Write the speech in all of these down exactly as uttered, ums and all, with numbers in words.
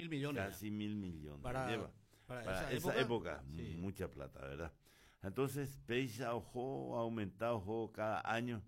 mil millones. Casi ya. mil millones. Para, lleva. para, para esa, esa época, época sí. mucha plata, ¿verdad? Entonces, Peixa ojo, ha aumentado ojo cada año.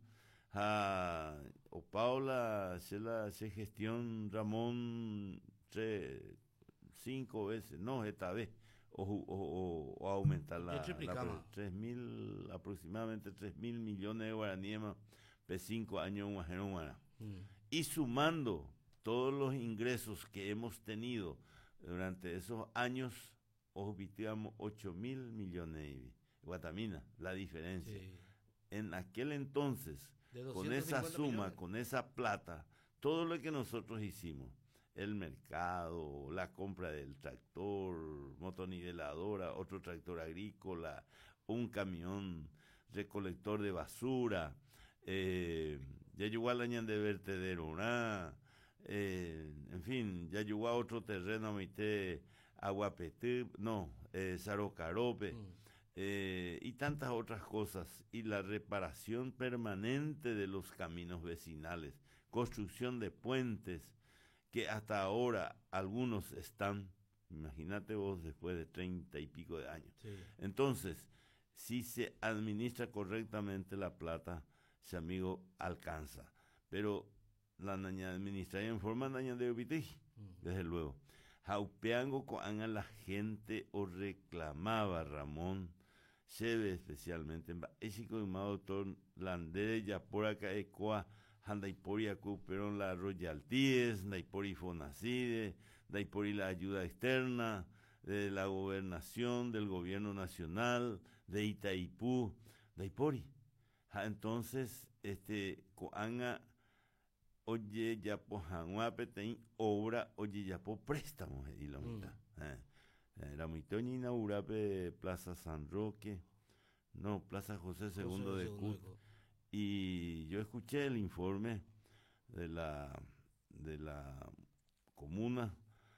A, o Paula se la se gestión Ramón tres, cinco veces, no, esta vez. O, o, o, o aumentar la, la tres mil, aproximadamente tres mil millones de guaraníes más de cinco años mm. y sumando todos los ingresos que hemos tenido durante esos años, obtivamos ocho mil millones de guatamina, la diferencia. Sí. En aquel entonces, con esa suma, millones. Con esa plata, todo lo que nosotros hicimos, el mercado, la compra del tractor, motoniveladora, otro tractor agrícola, un camión recolector de basura, eh, ya llegó al año de vertedero, ¿no? eh, en fin, ya llegó a otro terreno, mité Aguapetí, no, eh, Sarocarope, mm. eh, y tantas otras cosas, y la reparación permanente de los caminos vecinales, construcción de puentes, que hasta ahora algunos están, imagínate vos, después de treinta y pico de años. Sí. Entonces, si se administra correctamente la plata, ese amigo alcanza. Pero la naña administra en forma naña de obití, uh-huh. desde luego. Jaupeango coan a la gente o reclamaba Ramón, se ve especialmente en Baésico y doctor Landere ya por acá ecoa. Daipori recuperó la royalties, Daipori Fonacide, Daipori la ayuda externa de la gobernación, del gobierno nacional, de Itaipú, Daipori. Entonces, este, coanga, oye, ya po janguapetein, obra, oye, ya po préstamos, y la mitad. Mm. Eh, era muy toñina, urape, Plaza San Roque, no, Plaza José segundo de Cuba. Y yo escuché el informe de la de la comuna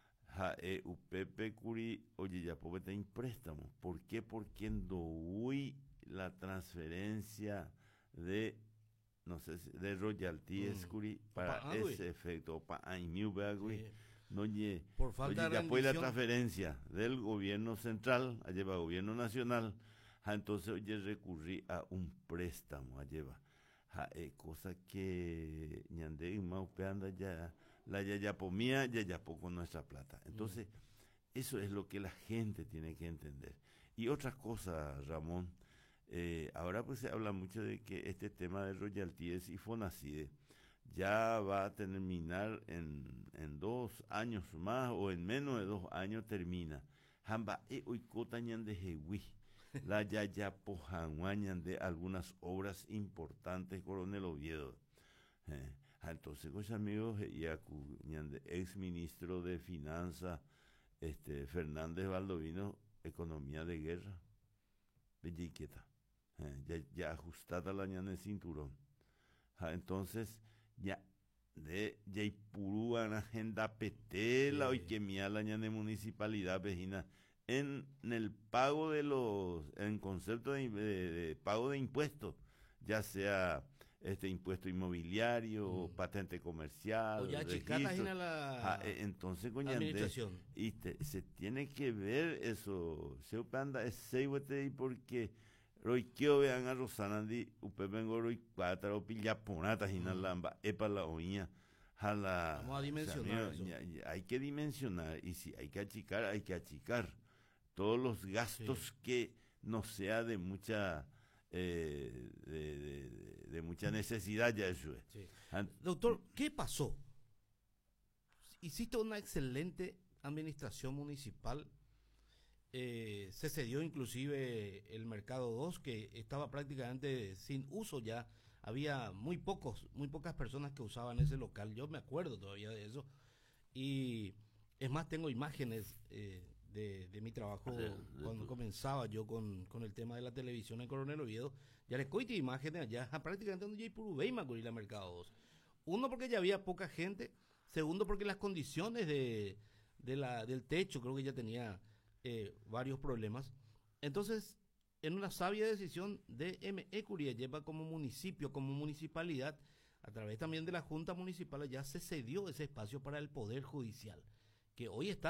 Jae Upepe Curi, oye, ya pobeta en préstamo. ¿Por qué? Porque en Doui la transferencia de no sé si, de royalties mm. Curi para pa ese efecto para Aimiu Bagui. No oye, por falta oye, de ya fue la transferencia del gobierno central a llevar gobierno nacional. Ja, entonces oye recurrí a un préstamo a llevar ja, eh, cosa que ñande maupeanda ya la yayapomía yayapo con nuestra plata. Entonces mm. eso es lo que la gente tiene que entender. Y otra cosa, Ramón, eh, ahora pues se habla mucho de que este tema de royalties y Fonacide ya va a terminar en, en dos años más o en menos de dos años termina. Jamba e oikota ñande jewi. La yayapojanguañan de algunas obras importantes, Coronel Oviedo. Eh, entonces, pues amigos, de ex ministro de Finanzas, este, Fernández Baldovino, Economía de Guerra, belliqueta, eh, ya, ya ajustada la ñana de cinturón. Ah, entonces, ya de Yaipurúa, agenda petela, hoy que mía la ñana de municipalidad, vecina. En, en el pago de los, en concepto de, de, de pago de impuestos, ya sea este impuesto inmobiliario, mm. patente comercial, o ya chicata en la ah, entonces coña administración y te, se tiene que ver eso, se anda es seiwete porque Roy quiero vean a Rosanandi, upe vengo Roy cuatro pillaponata en la lamba, epa la oña. La, vamos a dimensionar, o sea, ya, ya, hay que dimensionar y si hay que achicar, hay que achicar todos los gastos sí. que no sea de mucha eh, de, de, de, de mucha necesidad ya eso es. Sí. Doctor, ¿qué pasó? Hiciste una excelente administración municipal, eh, se cedió inclusive el Mercado dos, que estaba prácticamente sin uso ya, había muy pocos, muy pocas personas que usaban ese local, yo me acuerdo todavía de eso, y es más, tengo imágenes eh, de, de mi trabajo de, de cuando tu... comenzaba yo con, con el tema de la televisión en Coronel Oviedo. Ya les coité imágenes allá, prácticamente donde yo puro veima con la Mercado dos. Uno, porque ya había poca gente. Segundo, porque las condiciones de, de la, del techo, creo que ya tenía eh, varios problemas. Entonces, en una sabia decisión de M E Curía, lleva como municipio, como municipalidad, a través también de la Junta Municipal, ya se cedió ese espacio para el Poder Judicial, que hoy está